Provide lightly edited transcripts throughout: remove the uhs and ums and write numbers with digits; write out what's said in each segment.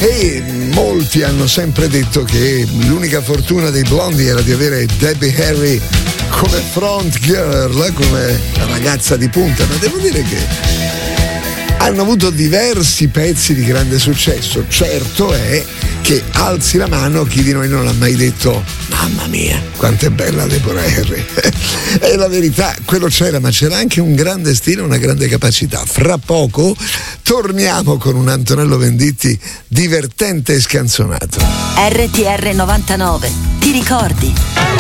E molti hanno sempre detto che l'unica fortuna dei Blondie era di avere Debbie Harry come front girl, come ragazza di punta, ma devo dire che hanno avuto diversi pezzi di grande successo. Certo è che alzi la mano chi di noi non ha mai detto mamma mia quanto è bella Deborah Harry. È la verità, quello c'era, ma c'era anche un grande stile, una grande capacità. Fra poco torniamo con un Antonello Venditti divertente e scanzonato. RTR 99, ti ricordi?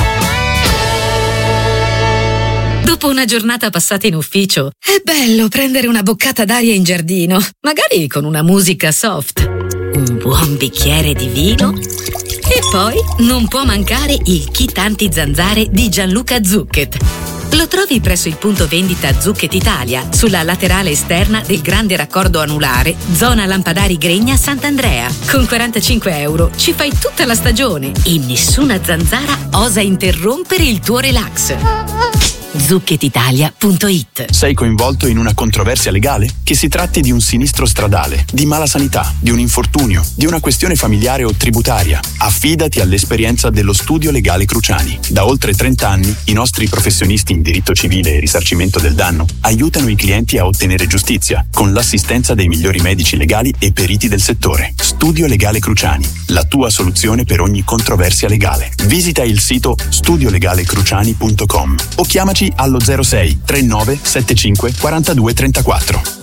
Dopo una giornata passata in ufficio, è bello prendere una boccata d'aria in giardino, magari con una musica soft, un buon bicchiere di vino e poi non può mancare il kit anti-zanzare di Gianluca Zucchet. Lo trovi presso il punto vendita Zucchet Italia, sulla laterale esterna del grande raccordo anulare, zona Lampadari Gregna Sant'Andrea. Con 45 euro ci fai tutta la stagione e nessuna zanzara osa interrompere il tuo relax. Zucchetitalia.it. Sei coinvolto in una controversia legale? Che si tratti di un sinistro stradale, di mala sanità, di un infortunio, di una questione familiare o tributaria, affidati all'esperienza dello Studio Legale Cruciani. Da oltre 30 anni i nostri professionisti in diritto civile e risarcimento del danno aiutano i clienti a ottenere giustizia con l'assistenza dei migliori medici legali e periti del settore. Studio Legale Cruciani, la tua soluzione per ogni controversia legale. Visita il sito studiolegalecruciani.com o chiamaci allo 06 39 75 42 34.